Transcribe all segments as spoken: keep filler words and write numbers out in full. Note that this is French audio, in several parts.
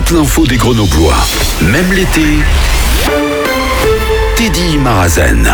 toute l'info des Grenoblois. Même l'été, Teddy Marazen.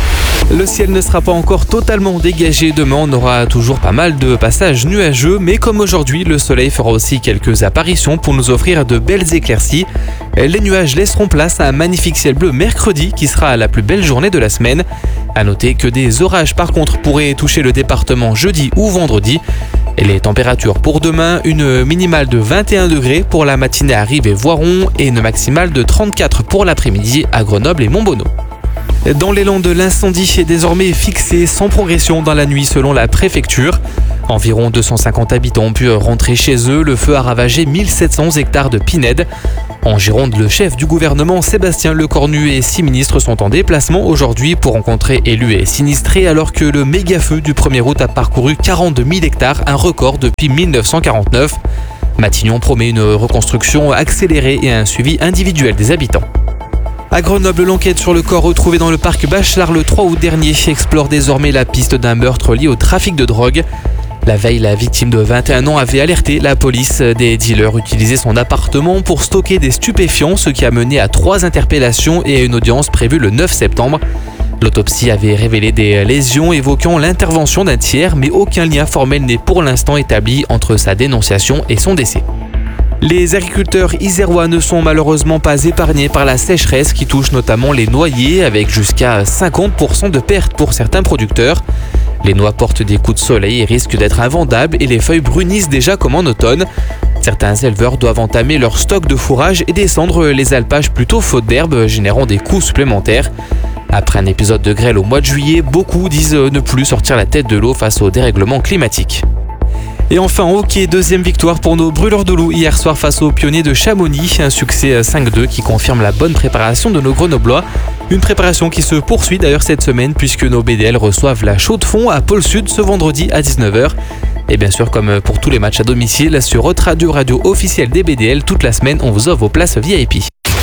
Le ciel ne sera pas encore totalement dégagé demain, on aura toujours pas mal de passages nuageux, mais comme aujourd'hui, le soleil fera aussi quelques apparitions pour nous offrir de belles éclaircies. Les nuages laisseront place à un magnifique ciel bleu mercredi qui sera la plus belle journée de la semaine. À noter que des orages par contre pourraient toucher le département jeudi ou vendredi. Et les températures pour demain, une minimale de vingt et un degrés pour la matinée à Rives et Voiron et une maximale de trente-quatre pour l'après-midi à Grenoble et Montbonneau. Dans les Landes, l'incendie est désormais fixé sans progression dans la nuit selon la préfecture. Environ deux cent cinquante habitants ont pu rentrer chez eux. Le feu a ravagé mille sept cents hectares de pinèdes. En Gironde, le chef du gouvernement, Sébastien Lecornu, et six ministres sont en déplacement aujourd'hui pour rencontrer élus et sinistrés alors que le méga-feu du premier août a parcouru quarante-deux mille hectares, un record depuis mille neuf cent quarante-neuf. Matignon promet une reconstruction accélérée et un suivi individuel des habitants. À Grenoble, l'enquête sur le corps retrouvé dans le parc Bachelard le trois août dernier explore désormais la piste d'un meurtre lié au trafic de drogue. La veille, la victime de vingt et un ans avait alerté la police. Des dealers utilisaient son appartement pour stocker des stupéfiants, ce qui a mené à trois interpellations et à une audience prévue le neuf septembre. L'autopsie avait révélé des lésions évoquant l'intervention d'un tiers, mais aucun lien formel n'est pour l'instant établi entre sa dénonciation et son décès. Les agriculteurs isérois ne sont malheureusement pas épargnés par la sécheresse qui touche notamment les noyers avec jusqu'à cinquante pour cent de pertes pour certains producteurs. Les noix portent des coups de soleil et risquent d'être invendables et les feuilles brunissent déjà comme en automne. Certains éleveurs doivent entamer leur stock de fourrage et descendre les alpages plutôt faute d'herbe, générant des coûts supplémentaires. Après un épisode de grêle au mois de juillet, beaucoup disent ne plus sortir la tête de l'eau face au dérèglement climatique. Et enfin en hockey, deuxième victoire pour nos brûleurs de loup hier soir face aux pionniers de Chamonix. Un succès cinq deux qui confirme la bonne préparation de nos Grenoblois. Une préparation qui se poursuit d'ailleurs cette semaine puisque nos B D L reçoivent la Chaux-de-Fonds à Pôle Sud ce vendredi à dix-neuf heures. Et bien sûr, comme pour tous les matchs à domicile, sur Haute Radio, radio officielle des B D L, toute la semaine, on vous offre vos places V I P.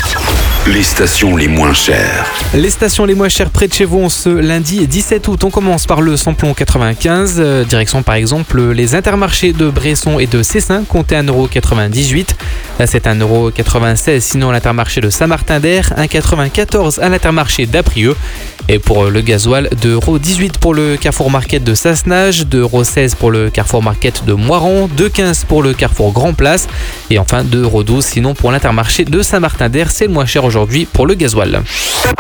Les stations les moins chères. Les stations les moins chères près de chez vous, ce lundi dix-sept août. On commence par le samplon quatre-vingt-quinze. Euh, direction par exemple les Intermarchés de Bresson et de Cessin, comptez un euro quatre-vingt-dix-huit. Là c'est un euro quatre-vingt-seize, sinon à l'Intermarché de Saint-Martin-d'Air, un euro quatre-vingt-quatorze à l'Intermarché d'Aprieux. Et pour le gasoil, deux euros dix-huit pour le Carrefour Market de Sassenage, deux euros seize pour le Carrefour Market de Moiran, deux euros quinze pour le Carrefour Grand Place et enfin deux euros douze sinon pour l'Intermarché de Saint-Martin-d'Air. C'est le moins cher aujourd'hui pour le gasoil.